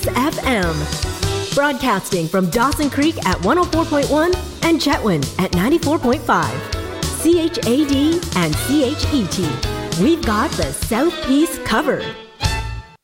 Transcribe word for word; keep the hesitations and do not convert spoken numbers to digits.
Cruise F M. Broadcasting from Dawson Creek at one oh four point one and Chetwynd at ninety-four point five. C H A D and C H E T. We've got the Southeast covered.